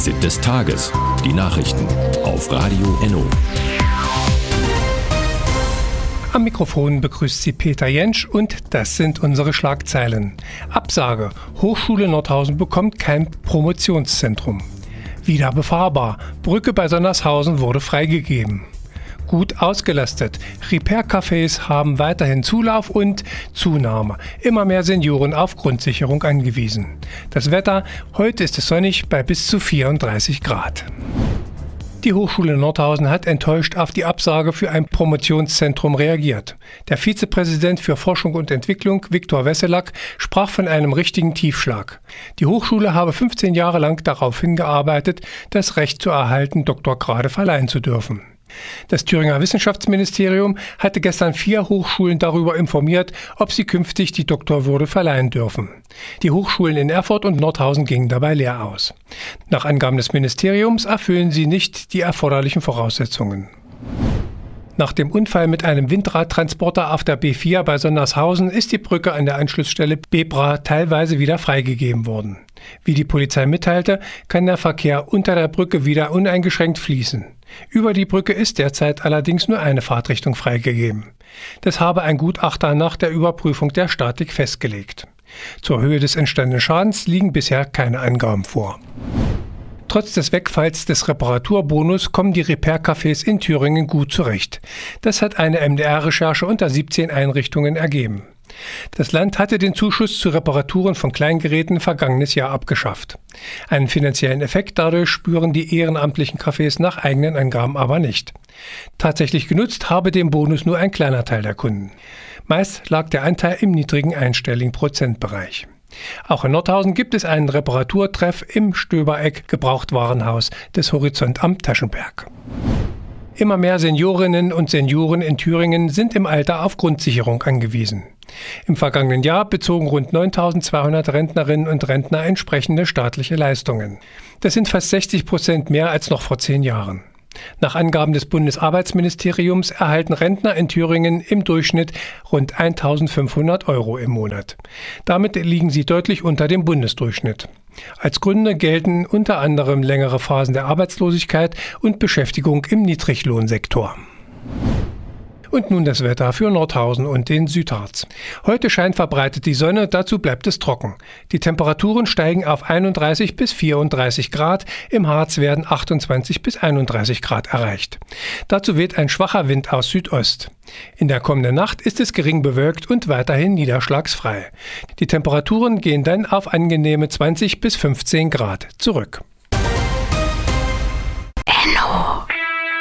Fazit des Tages. Die Nachrichten auf Radio Enno. Am Mikrofon begrüßt Sie Peter Jentsch und das sind unsere Schlagzeilen. Absage: Hochschule Nordhausen bekommt kein Promotionszentrum. Wieder befahrbar: Brücke bei Sonnershausen wurde freigegeben. Gut ausgelastet: Repair-Cafés haben weiterhin Zulauf und Zunahme. Immer mehr Senioren auf Grundsicherung angewiesen. Das Wetter: heute ist es sonnig bei bis zu 34 Grad. Die Hochschule Nordhausen hat enttäuscht auf die Absage für ein Promotionszentrum reagiert. Der Vizepräsident für Forschung und Entwicklung, Viktor Wesselack, sprach von einem richtigen Tiefschlag. Die Hochschule habe 15 Jahre lang darauf hingearbeitet, das Recht zu erhalten, Doktorgrade verleihen zu dürfen. Das Thüringer Wissenschaftsministerium hatte gestern 4 Hochschulen darüber informiert, ob sie künftig die Doktorwürde verleihen dürfen. Die Hochschulen in Erfurt und Nordhausen gingen dabei leer aus. Nach Angaben des Ministeriums erfüllen sie nicht die erforderlichen Voraussetzungen. Nach dem Unfall mit einem Windradtransporter auf der B4 bei Sonnershausen ist die Brücke an der Anschlussstelle Bebra teilweise wieder freigegeben worden. Wie die Polizei mitteilte, kann der Verkehr unter der Brücke wieder uneingeschränkt fließen. Über die Brücke ist derzeit allerdings nur eine Fahrtrichtung freigegeben. Das habe ein Gutachter nach der Überprüfung der Statik festgelegt. Zur Höhe des entstandenen Schadens liegen bisher keine Angaben vor. Trotz des Wegfalls des Reparaturbonus kommen die Repair-Cafés in Thüringen gut zurecht. Das hat eine MDR-Recherche unter 17 Einrichtungen ergeben. Das Land hatte den Zuschuss zu Reparaturen von Kleingeräten vergangenes Jahr abgeschafft. Einen finanziellen Effekt dadurch spüren die ehrenamtlichen Cafés nach eigenen Angaben aber nicht. Tatsächlich genutzt habe den Bonus nur ein kleiner Teil der Kunden. Meist lag der Anteil im niedrigen einstelligen Prozentbereich. Auch in Nordhausen gibt es einen Reparaturtreff im Stöbereck Gebrauchtwarenhaus des Horizont am Taschenberg. Immer mehr Seniorinnen und Senioren in Thüringen sind im Alter auf Grundsicherung angewiesen. Im vergangenen Jahr bezogen rund 9.200 Rentnerinnen und Rentner entsprechende staatliche Leistungen. Das sind fast 60% mehr als noch vor 10 Jahren. Nach Angaben des Bundesarbeitsministeriums erhalten Rentner in Thüringen im Durchschnitt rund 1.500 € im Monat. Damit liegen sie deutlich unter dem Bundesdurchschnitt. Als Gründe gelten unter anderem längere Phasen der Arbeitslosigkeit und Beschäftigung im Niedriglohnsektor. Und nun das Wetter für Nordhausen und den Südharz. Heute scheint verbreitet die Sonne, dazu bleibt es trocken. Die Temperaturen steigen auf 31 bis 34 Grad, im Harz werden 28 bis 31 Grad erreicht. Dazu weht ein schwacher Wind aus Südost. In der kommenden Nacht ist es gering bewölkt und weiterhin niederschlagsfrei. Die Temperaturen gehen dann auf angenehme 20 bis 15 Grad zurück.